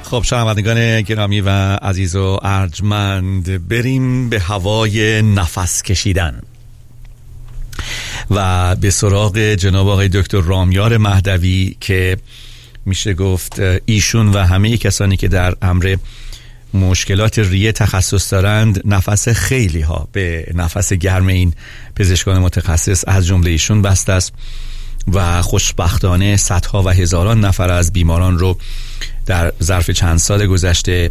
خب شنوندگان گرامی و عزیز و ارجمند، بریم به هوای نفس کشیدن و به سراغ جناب آقای دکتر رامیار مهدوی که میشه گفت ایشون و همه کسانی که در امر مشکلات ریه تخصص دارند نفس خیلی ها به نفس گرم این پزشکان متخصص از جمله ایشون بسته است و خوشبختانه صدها و هزاران نفر از بیماران رو در ظرف چند سال گذشته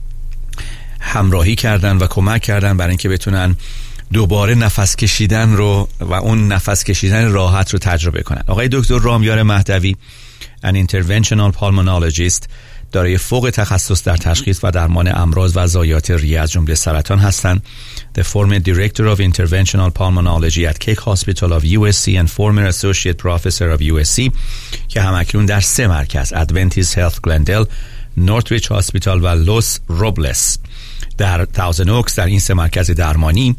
همراهی کردن و کمک کردن برای اینکه بتونن دوباره نفس کشیدن رو و اون نفس کشیدن راحت رو تجربه کنن. آقای دکتر رامیار مهدوی an interventional pulmonologist دارای فوق تخصص در تشخیص و درمان امراض و ضایعات ریه از جمله سرطان هستند. The former director of interventional pulmonology at Keck Hospital of USC and former associate professor of USC که همکنون در 3 مرکز Adventist Health Glendale، Northridge Hospital و لوس روبلس در تاوزن اوکس در این 3 مرکز درمانی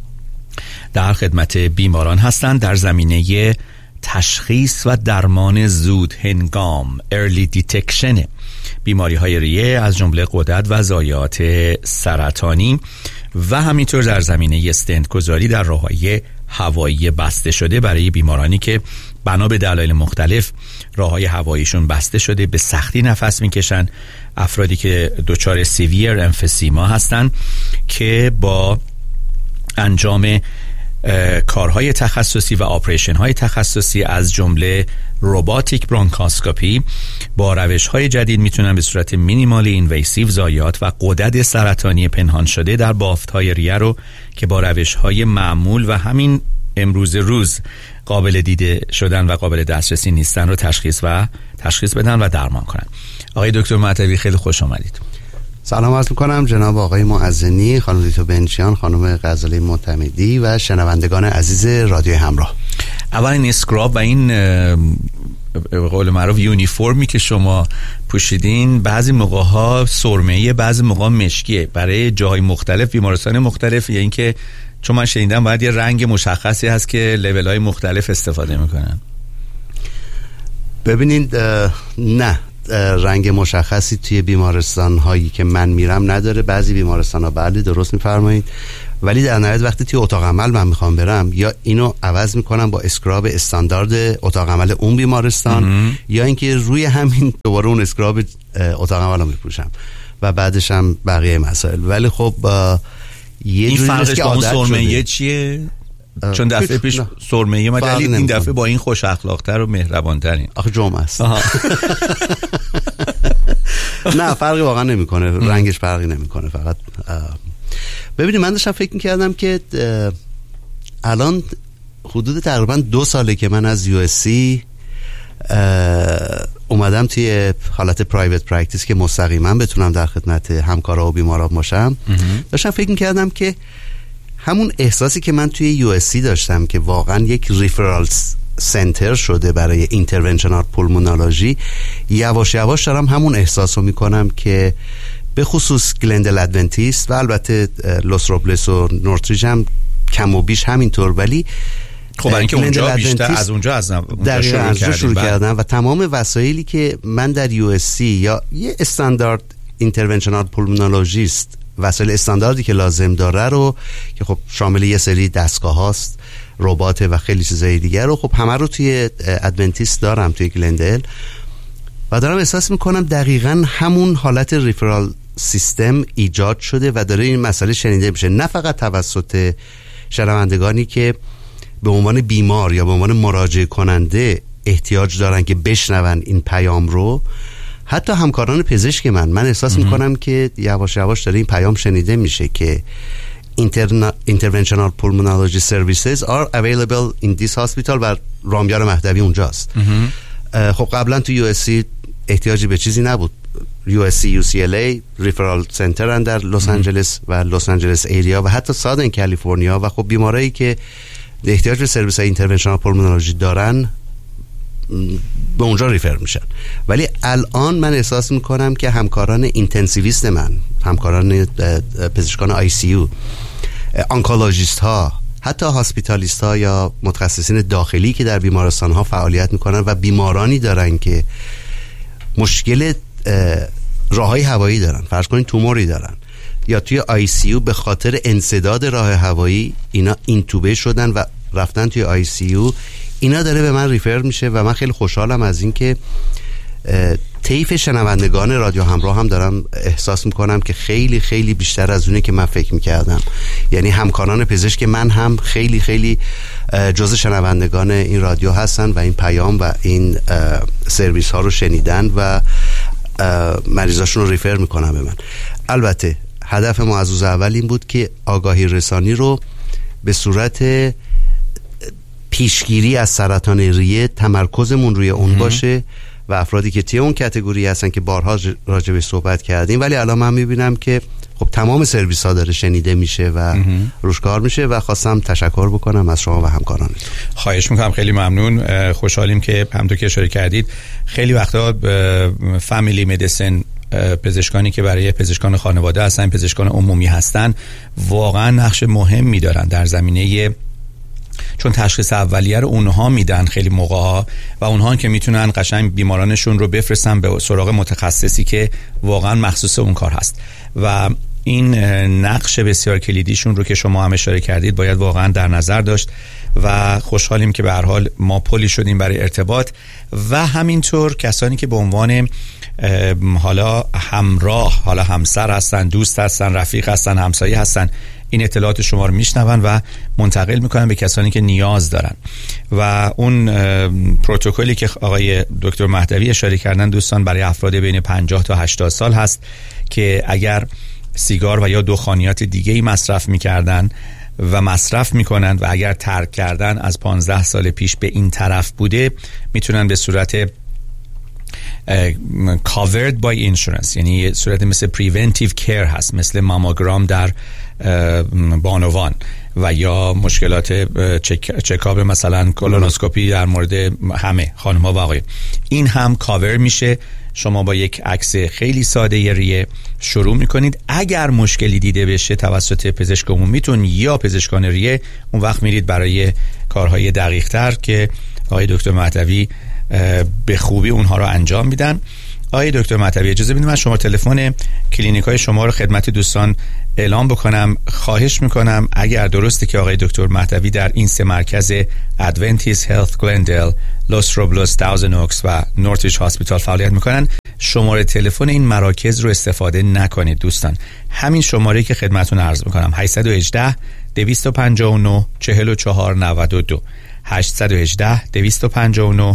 در خدمت بیماران هستند در زمینه تشخیص و درمان زود هنگام early detection بیماری های ریه از جمله غدد و ضایعات سرطانی و همینطور در زمینه استنت گذاری در راههای هوایی بسته شده برای بیمارانی که بنا به دلایل مختلف راههای هواییشون بسته شده، به سختی نفس میکشن، افرادی که دچار سیویر امفیسیما هستن که با انجام کارهای تخصصی و آپریشن های تخصصی از جمله روباتیک برونکاسکوپی با روش های جدید میتونن به صورت مینیمالی اینویسیو ضایعات و غدد سرطانی پنهان شده در بافت های ریه رو که با روش های معمول و همین امروز روز قابل دیده شدن و قابل دسترسی نیستن رو تشخیص بدن و درمان کنن. آقای دکتر مهدوی خیلی خوش آمدید. سلام عرض میکنم جناب آقای معزنی، خانم دیتو بنچیان، خانم غزالی معتمدی و شنوندگان عزیز رادیو همراه. اول این اسکراب و این به قول معروف یونیفرمی که شما پوشیدین بعضی موقع‌ها سرمه‌ای، بعضی موقع مشکیه، برای جاهای مختلف، بیمارستان مختلف، یا اینکه چون من شنیدم باید یه رنگ مشخصی هست که لول‌های مختلف استفاده میکنن؟ ببینید نه، رنگ مشخصی توی بیمارستان هایی که من میرم نداره. بعضی بیمارستان ها بله درست میفرمایید، ولی در نهایت وقتی توی اتاق عمل من میخوام برم یا اینو عوض میکنم با اسکراب استاندارد اتاق عمل اون بیمارستان یا اینکه روی همین دوباره اون اسکراب اتاق عمل رو میپوشم و بعدش هم بقیه مسائل. ولی خب این فرقش با اون سرمه‌ای چیه؟ چون دفعه پیش سرمه‌ای اومد، این دفعه با این خوش اخلاق‌تر و مهربان‌ترین. آخه جمعه است. نه فرقی واقعا نمی‌کنه، رنگش فرقی نمی‌کنه. فقط ببینید من داشتم فکر می‌کردم که الان حدود تقریبا 2 ساله که من از USC اومدم توی حالت پرایوت پرکتیس که مستقیما بتونم در خدمت همکارا و بیماران باشم. داشتم فکر می‌کردم که همون احساسی که من توی USC داشتم که واقعا یک ریفرال سنتر شده برای اینترونشنال پولمونولوژی، یواش یواش دارم همون احساس رو میکنم که به خصوص گلندل ادونتیست و البته لوس روبلس و نورتریج هم کم و بیش همینطور. ولی خب اینکه اونجا بیشتر از اونجا شروع کردم و تمام وسایلی که من در USC یا یه استاندارد اینترونشنال پولمونولوژیست وسایل استانداردی که لازم داره رو که خب شامل یه سری دستگاه هاست، ربات و خیلی چیزای دیگر رو خب همه رو توی ادونتیست دارم توی گلندل و دارم احساس میکنم دقیقاً همون حالت ریفرال سیستم ایجاد شده و داره این مسئله شنیده میشه، نه فقط توسط شنوندگانی که به عنوان بیمار یا به عنوان مراجعه کننده احتیاج دارن که بشنون این پیام رو، حتی همکاران پزشک من احساس میکنم که یواش یواش داره این پیام شنیده میشه که interventional pulmonology services are available in this hospital و رامیار مهدوی اونجاست. خب قبلا تو USC احتیاجی به چیزی نبود. USC UCLA ریفرال سنتر در لس آنجلس و لس آنجلس ایریا و حتی سادن کالیفرنیا و خب بیمارایی که احتیاج به سرویس اینترونشنال پولمونولوژی دارن به اونجا ریفر میشن. ولی الان من احساس میکنم که همکاران اینتنسیویست من، همکاران پزشکان ICU، آنکولوژیست ها، حتی هاسپیتالیست ها یا متخصصین داخلی که در بیمارستان ها فعالیت میکنن و بیمارانی دارن که مشکل راههای هوایی دارن، فرض کنید توموری دارن، یا توی ICU به خاطر انسداد راه هوایی اینا اینتوبه شدن و رفتن توی ICU، اینا داره به من ریفر میشه و من خیلی خوشحالم از این که طیف شنوندگان رادیو همراه هم دارم احساس میکنم که خیلی خیلی بیشتر از اونه که من فکر میکردم. یعنی همکاران پزشک من هم خیلی خیلی جزء شنوندگان این رادیو هستن و این پیام و این سرویس ها رو شنیدن و مریضاشون رو ریفر میکنن به من. البته هدف ما از روز اول این بود که آگاهی رسانی رو به صورت پیشگیری از سرطان ریه تمرکزمون روی اون باشه و افرادی که توی اون کاتگوری هستن که بارها راجبش صحبت کردیم، ولی الان من میبینم که خب تمام سرویس ها داره شنیده میشه و روش کار میشه و خواستم تشکر بکنم از شما و همکارانتون. خواهش میکنم، خیلی ممنون. خوشحالیم که همونطور که اشاره کردید خیلی وقتا فامیلی مدیسن، پزشکانی که برای پزشکان خانواده هستن، پزشکان عمومی هستن، واقعا نقش مهمی دارن در زمینه، چون تشخیص اولیه رو اونها میدن خیلی موقع‌ها و اونها که میتونن قشنگ بیمارانشون رو بفرستن به سراغ متخصصی که واقعا مخصوص اون کار هست و این نقش بسیار کلیدیشون رو که شما هم اشاره کردید باید واقعا در نظر داشت و خوشحالیم که به هر حال ما پلی شدیم برای ارتباط و همینطور کسانی که به عنوان حالا همراه، حالا همسر هستن، دوست هستن، رفیق هستن، همسایه هستن، این اطلاعات شما رو میشنون و منتقل میکنن به کسانی که نیاز دارن و اون پروتکلی که آقای دکتر مهدوی اشاره کردن دوستان برای افراد بین 50 تا 80 سال هست که اگر سیگار و یا دخانیات دیگه‌ای مصرف میکردن و مصرف میکنن و اگر ترک کردن از 15 سال پیش به این طرف بوده، میتونن به صورت covered by insurance، یعنی صورت مثل preventive care هست، مثل ماموگرام در بانوان و یا مشکلات چکاب مثلا کولونوسکوپی در مورد همه خانم‌ها و آقایون، این هم کاور میشه. شما با یک عکس خیلی ساده ریه شروع میکنید. اگر مشکلی دیده بشه توسط پزشک عمومیتون یا پزشکان ریه، اون وقت میرید برای کارهای دقیق تر که آقای دکتر مهدوی به خوبی اونها رو انجام میدن. آقای دکتر مهدوی اجازه بدید من شما تلفن کلینیکای شما رو خدمت دوستان اعلام بکنم. خواهش میکنم اگر درسته که آقای دکتر مهدوی در این سه مرکز ادونتیست هلت گلندل، لوس روبلوس، تاوزن اوکس و نورتویچ هاسپیتال فعالیت میکنن، شماره تلفن این مراکز رو استفاده نکنید دوستان. همین شماره که خدمتتون عرض میکنم 818 259 4492 818 259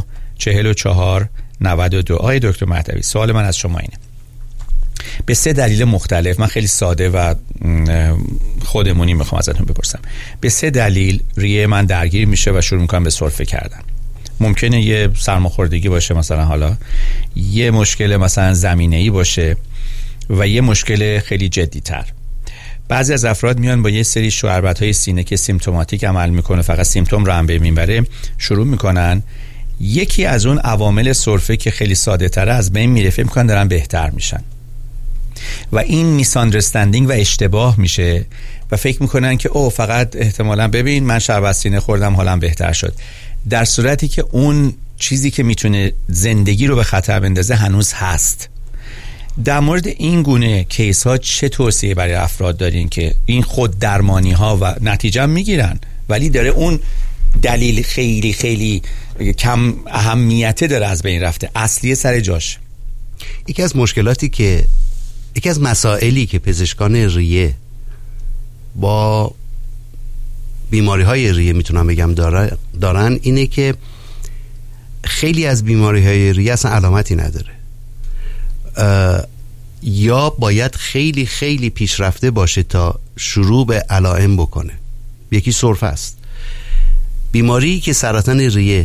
4492. آقای دکتر مهدوی سوال من از شما اینه، به 3 دلیل مختلف، من خیلی ساده و خودمونی میخوام ازتون بپرسم، به 3 دلیل ریه من درگیر میشه و شروع میکنم به سرفه کردن. ممکنه یه سرماخوردگی باشه، مثلا حالا یه مشکل مثلا زمینه‌ای باشه و یه مشکل خیلی جدی تر. بعضی از افراد میان با یه سری شعربت‌های سینه که سیمتوماتیک عمل میکنه، فقط سیمتوم رو هم میبره، شروع میکنن. یکی از اون عوامل سرفه که خیلی ساده تره از بین میره، فکر میکنن دارن بهتر میشن و این میساندرستندینگ و اشتباه میشه و فکر میکنن که او فقط احتمالاً ببین من شربت سینه خوردم حالم بهتر شد، در صورتی که اون چیزی که میتونه زندگی رو به خطر بندازه هنوز هست. در مورد این گونه کیس ها چه توصیه برای افراد دارین که این خود درمانی ها و نتیجه میگیرن ولی داره اون دلیل خیلی خیلی کم اهمیته داره از بین رفته، اصلی سر جاش؟ یکی از مسائلی که پزشکان ریه با بیماری های ریه میتونم بگم دارن اینه که خیلی از بیماری های ریه اصلا علامتی نداره یا باید خیلی خیلی پیشرفته باشه تا شروع به علائم بکنه. یکی سرفه است. بیماری که سرطان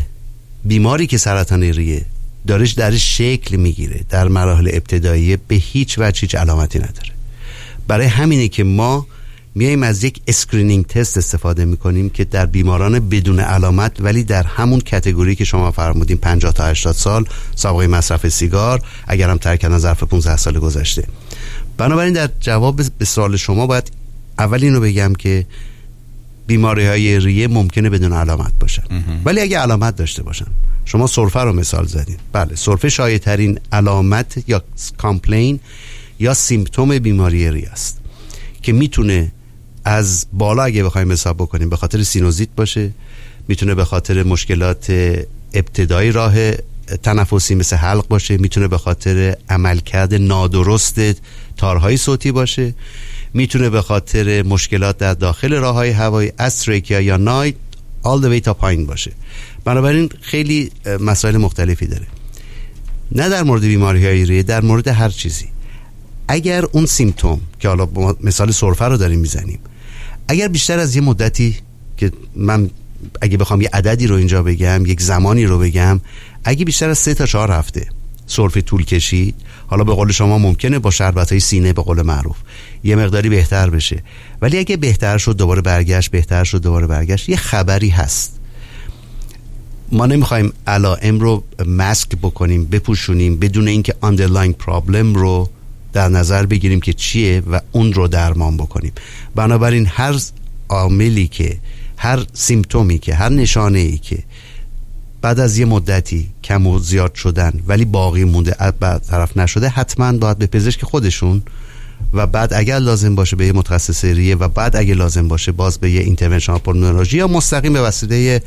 ریه درش شکل میگیره در مراحل ابتدایی، به هیچ وجه هیچ علامتی نداره. برای همینه که ما میایم از یک اسکرینینگ تست استفاده میکنیم که در بیماران بدون علامت ولی در همون کاتگوری که شما فرمودین 50 تا 80 سال، سابقه مصرف سیگار، اگرم ترک کردن ظرف 15 سال گذشته. بنابراین در جواب به سوال شما باید اول اینو بگم که بیماری‌های ریه ممکنه بدون علامت باشن، ولی اگه علامت داشته باشن، شما سرفه رو مثال زدین، بله سرفه شایع‌ترین علامت یا کامپلین یا سیمپتوم بیماری ریه است که میتونه از بالا اگه بخوایم حساب بکنیم به خاطر سینوزیت باشه، میتونه به خاطر مشکلات ابتدایی راه تنفسی مثل حلق باشه، میتونه به خاطر عملکرد نادرست تارهای صوتی باشه، میتونه به خاطر مشکلات در داخل راههای هوایی از تریکیا یا ناید all the way تا پایین باشه. بنابراین خیلی مسائل مختلفی داره، نه در مورد بیماری‌های ریه، در مورد هر چیزی. اگر اون سیمپتوم که حالا مثال سرفه رو داریم میزنیم، اگر بیشتر از یه مدتی که من اگه بخوام یه عددی رو اینجا بگم، یک زمانی رو بگم، اگه بیشتر از 3 تا 4 هفته سرفه طول کشید، حالا به قول شما ممکنه با شربت‌های سینه به قول معروف یه مقداری بهتر بشه، ولی اگه بهتر شد دوباره برگشت، بهتر شد دوباره برگشت، یه خبری هست. ما نمیخوایم علائم رو ماسک بکنیم، بپوشونیم، بدون اینکه underlying problem رو در نظر بگیریم که چیه و اون رو درمان بکنیم. بنابراین هر عاملی که، هر سیمپتومی که، هر نشانه‌ای که بعد از یه مدتی کم و زیاد شدن ولی باقی مونده، برطرف نشده، حتما باید به پزشک خودشون و بعد اگر لازم باشه به یه متخصص ریه و بعد اگه لازم باشه باز به یه اینترونشنال پولمونولوژی یا مستقیم به وسیله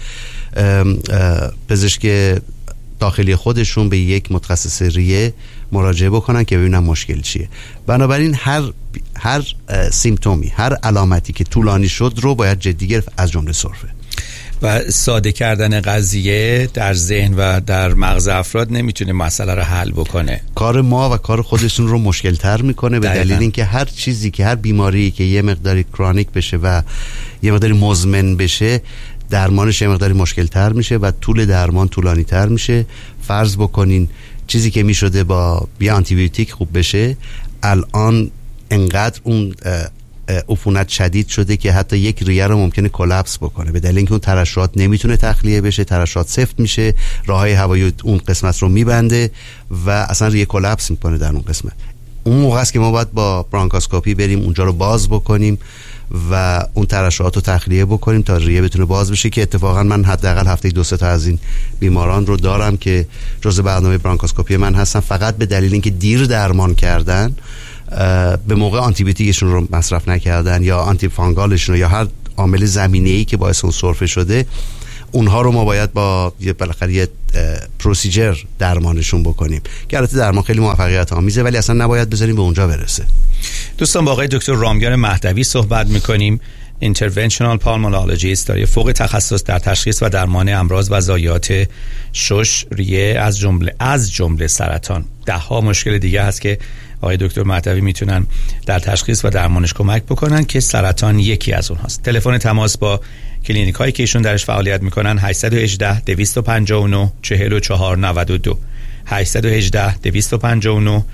پزشک داخلی خودشون به یک متخصص ریه مراجعه بکنن که ببینن مشکل چیه. بنابراین هر سیمپتومی، هر علامتی که طولانی شد رو باید جدی گرفت، از جمله سرفه. و ساده کردن قضیه در ذهن و در مغز افراد نمیتونه مسئله رو حل بکنه. کار ما و کار خودشون رو مشکل تر میکنه، به دلیل اینکه هر چیزی که، هر بیماری که یه مقداری کرونیک بشه و یه مقداری مزمن بشه، درمانش یه مقداری مشکل تر میشه و طول درمان طولانی تر میشه. فرض بکنین چیزی که میشده با بیا آنتی بیوتیک خوب بشه، الان انقدر اون عفونت شدید شده که حتی یک ریه رو ممکنه کلاپس بکنه، به دلیل اینکه اون ترشحات نمیتونه تخلیه بشه، ترشحات سفت میشه، راههای هوایی اون قسمت رو میبنده و اصلا ریه کلاپس میکنه در اون قسمت. اون موقع است که ما باید با برانکاسکوپی بریم اونجا رو باز بکنیم و اون ترشحات رو تخلیه بکنیم تا ریه بتونه باز بشه، که اتفاقا من حداقل هفته 2-3 تا از این بیماران رو دارم که جزء برنامه برانکاسکوپی من هستن، فقط به دلیل اینکه دیر درمان کردن، به موقع آنتی بیوتیکشون رو مصرف نکردن یا آنتی فانگالشون یا هر عامل زمینه‌ای که باعث اون سرفه شده، اونها رو ما باید با بالاخره یه پروسیجر درمانشون بکنیم که البته درمان خیلی موفقیت آمیزه ولی اصلا نباید بذاریم به اونجا برسه. دوستان با آقای دکتر رامیار مهدوی صحبت میکنیم، اینترونشنال پالمونولوژیست، داره فوق تخصص در تشخیص و درمان امراض و ضایعات شش، ریه از جمله سرطان. 10 مشکل دیگه هست که آقای دکتر مهدوی میتونن در تشخیص و درمانش کمک بکنن که سرطان یکی از اونهاست. تلفن تماس با کلینیک هایی که ایشون درش فعالیت میکنن 818 259 4492 818 259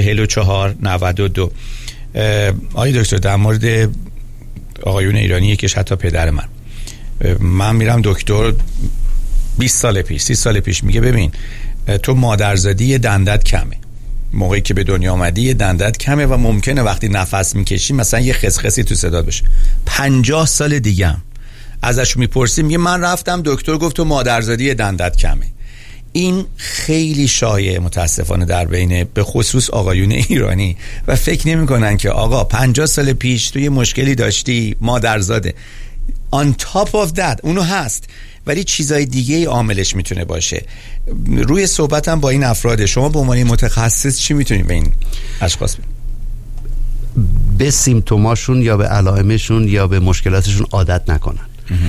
4492. آقای دکتر در مورد آقایون ایرانی یکیش حتی پدر من میرم دکتر 20 سال پیش 30 سال پیش میگه ببین تو مادرزادی دندت کمه، موقعی که به دنیا آمدی دندت کمه و ممکنه وقتی نفس میکشی مثلا یه خسخسی تو صدات بشه. 50 سال دیگه هم ازش میپرسیم میگه من رفتم دکتر گفت تو مادرزادی دندت کمه. این خیلی شایع متاسفانه در بین به خصوص آقایون ایرانی و فکر نمی کنن که آقا 50 سال پیش تو یه مشکلی داشتی مادرزاده. on top of that اونو هست ولی چیزای دیگه عاملش میتونه باشه. روی صحبتم با این افراد شما به عنوان متخصص چی میتونید به این اشخاص بگید؟ به سیمتوماشون یا به علائمشون یا به مشکلاتشون عادت نکنن.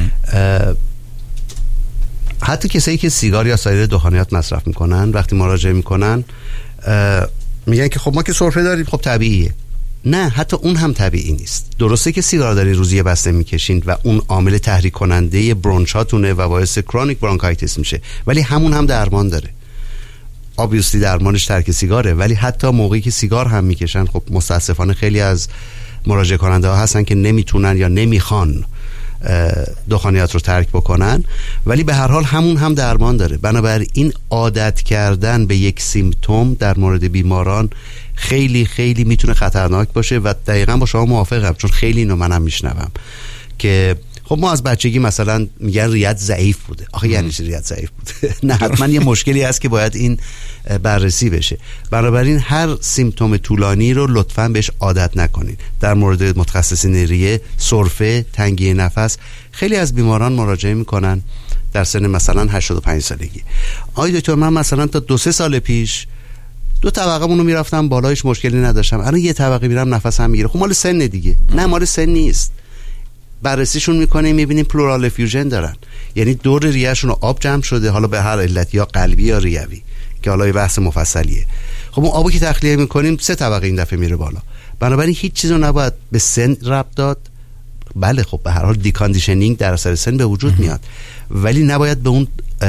حتی کسایی که سیگار یا سایر دخانیات مصرف میکنن وقتی مراجعه میکنن میگن که خب ما که سرفه داریم خب طبیعیه. نه، حتی اون هم طبیعی نیست. درسته که سیگار داری روزی بسته میکشین و اون عامل تحریک کننده برونشاتونه و باعث کرونیک برونکایتیس میشه، ولی همون هم درمان داره. obviously درمانش ترک سیگاره، ولی حتی موقعی که سیگار هم میکشن خب متاسفانه خیلی از مراجعه کننده ها هستن که نمیتونن یا نمیخوان دخانیات رو ترک بکنن، ولی به هر حال همون هم درمان داره. بنابراین عادت کردن به یک سیمتوم در مورد بیماران خیلی خیلی میتونه خطرناک باشه و دقیقاً با شما موافقم، چون خیلی اینو منم میشنوم که خب ما از بچگی مثلا میگن ریت ضعیف بوده. آخه یعنی چی ریت ضعیف بوده؟ نه، حتما یه مشکلی هست که باید این بررسی بشه. بنابراین هر سیمتوم طولانی رو لطفاً بهش عادت نکنید. در مورد متخصصین ریه، سرفه، تنگی نفس، خیلی از بیماران مراجعه میکنن در سن مثلا 85 سالگی. آقای دکتر من مثلا تا 2-3 سال پیش 2 طبقه مونو میرفتم بالایش مشکلی نداشتم، الان 1 طبقه میرم نفسم میگیره. خب مال سن دیگه. نه، مال سن نیست. بررسیشون میکنیم میبینیم پلورال افیوژن دارن، یعنی دور ریهشون آب جمع شده، حالا به هر علت، یا قلبی یا ریوی، که حالا یه بحث مفصلیه. خب اون آبی که تخلیه میکنیم 3 طبقه این دفعه میره بالا. بنابراین هیچ چیزو نباید به سن ربط داد. بله خب به هر حال دیکاندیشنینگ در اثر سن به وجود میاد، ولی نباید به اون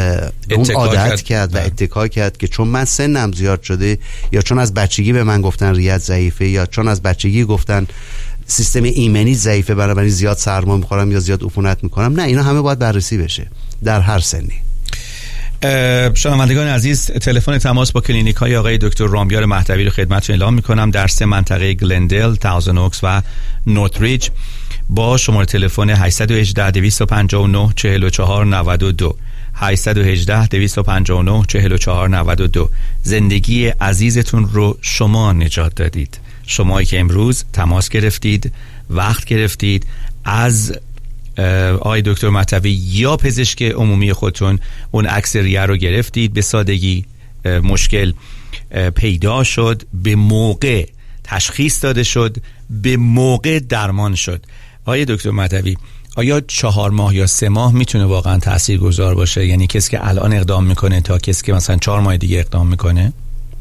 عادت کرد و اتکا کرد که چون من سنم زیاد شده، یا چون از بچگی به من گفتن ریت ضعیفه، یا چون از بچگی گفتن سیستم ایمنی ضعیفه بنابراین زیاد سرما میخورم یا زیاد عفونت میکنم. نه، اینا همه باید بررسی بشه در هر سنی. شنوندگان عزیز، تلفن تماس با کلینیک های آقای دکتر رامیار مهدوی رو خدمتتون اعلام میکنم در 3 منطقه گلندل، تاوزن اوکس و نورتریج با شماره تلفن 818 259 44 92 818 259 44 92. زندگی عزیزتون رو شما نجات دادید، شمایی که امروز تماس گرفتید، وقت گرفتید، از آقای دکتر مهدوی یا پزشک عمومی خودتون اون عکس ریه رو گرفتید، به سادگی مشکل پیدا شد، به موقع تشخیص داده شد، به موقع درمان شد. آقای دکتر مهدوی، آیا 4 ماه یا 3 ماه میتونه واقعا تاثیرگذار باشه؟ یعنی کسی که الان اقدام میکنه تا کسی که مثلا 4 ماه دیگه اقدام میکنه؟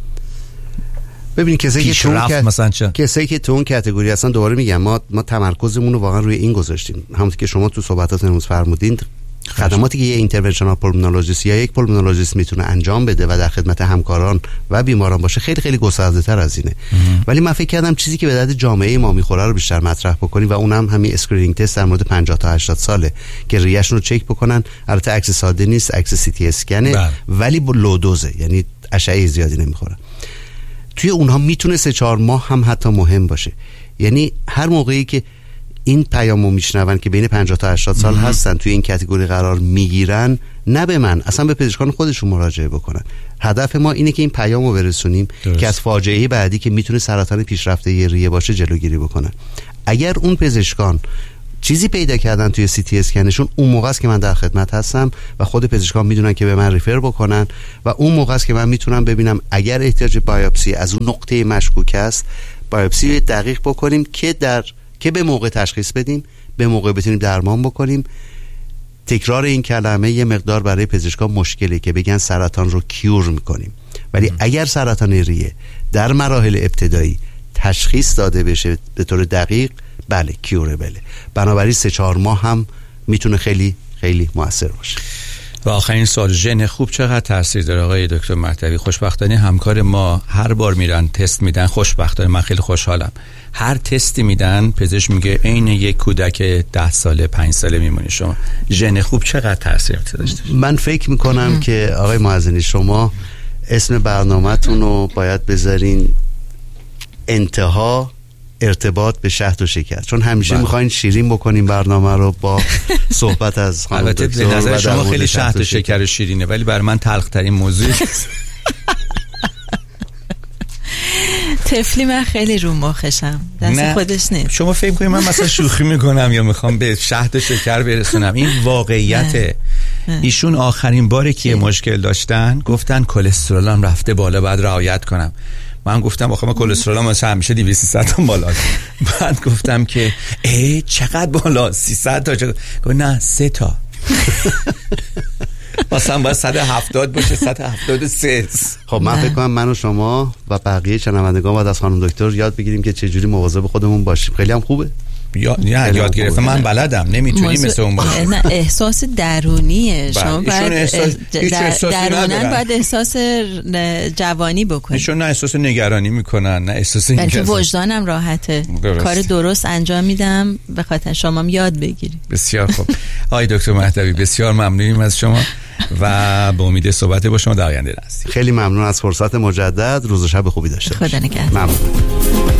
ببین کسی که تو اون کاتگوری هستن، دوباره میگم ما تمرکزمون رو واقعا روی این گذاشتیم. همونطور که شما تو صحبتات امروز فرمودین، خدماتی که یه اینترونشنال پولمونولوژیست یا یک پولمونولوژیست میتونه انجام بده و در خدمت همکاران و بیماران باشه خیلی خیلی گسترده‌تر از اینه. ولی من فکر کردم چیزی که به درد جامعه ما میخوره رو بیشتر مطرح بکنیم و اونم همین اسکرینینگ تست در مورد 50 تا 80 ساله که ریه‌شون رو چک بکنن. البته عکس ساده نیست، عکس سی تی اسکنه، ولی با لو دوزه، یعنی اشعه زیادی نمیخوره. توی اونها میتونه 3-4 ماه هم حتی مهم باشه. یعنی هر موقعی که این پیامو میشنون که بین 50 تا 80 سال هستن توی این کاتگوری قرار میگیرن، نه به من، اصلا به پزشکان خودشون مراجعه بکنن. هدف ما اینه که این پیامو برسونیم که از فاجعه بعدی که میتونه سرطان پیشرفته ریه باشه جلوگیری بکنن. اگر اون پزشکان چیزی پیدا کردن توی سی تی اسکنشون، اون موقع است که من در خدمت هستم و خود پزشکان میدونن که به من ریفر بکنن و اون موقع است که من میتونم ببینم اگر احتیاج بایوپسی از اون نقطه مشکوک است، بایوپسی دقیق بکنیم که به موقع تشخیص بدیم، به موقع بتونیم درمان بکنیم. تکرار این کلمه یه مقدار برای پزشکان مشکله که بگن سرطان رو کیور میکنیم، ولی اگر سرطان ریه در مراحل ابتدایی تشخیص داده بشه به طور دقیق، بله کیوربله. بنابراین 3-4 ماه هم میتونه خیلی خیلی موثر باشه. و آخرین سوال، ژن خوب چقدر تاثیر داره آقای دکتر مهدوی؟ خوشبختانه همکار ما هر بار میرن تست میدن، خوشبختانه من خیلی خوشحالم، هر تستی میدن پزشک میگه عین یک کودک 10 ساله 5 ساله میمونی شما. ژن خوب چقدر تاثیر داشته؟ من فکر میکنم که آقای معزنی شما اسم برنامه‌تون رو باید بذارین انتها ارتباط به شهد و شکر، چون همیشه میخواین شیرین بکنیم برنامه رو با صحبت از خانم دکتر. البته به نظر شما خیلی شهد و شکر و شیرینه، ولی برای من تلخ ترین موضوع طفلی من خیلی رو مخشم، دست خودش نیست. شما فکر کنید من مثلا شوخی میکنم یا میخوام به شهد و شکر برسونم؟ این واقعیته. ایشون آخرین باری که مشکل داشتن گفتن کلسترولم رفته بالا، بعد رعایت کنم. من گفتم آخه من کلسترولم مثلا همیشه 200 تا بالاست. بعد گفتم که چقدر بالا؟ 300 تا؟ گفت نه 3 تا. مثلا باید 170 باشه، 173. خب من فکر کنم من و شما و بقیه شنوندگان باید از خانم دکتر یاد بگیریم که چجوری مواظب خودمون باشیم. خیلی هم خوبه. یاد گرفتم، من بلدم، نمیتونی مثل اون باشی. نه احساس درونیه، شما باید درونن باید احساس جوانی بکنی. ایشون نه احساس نگرانی میکنن نه احساس اینکه بلکه وجدانم راحته، کار درست انجام میدم به خاطر شما یاد بگیری. بسیار خوب آقای دکتر مهدوی، بسیار ممنونیم از شما و به امید صحبت با شما در آینده هستیم. خیلی ممنون از فرصت مجدد. روز و شب خوبی داشته باشید. خدا نگهدار. ممنون.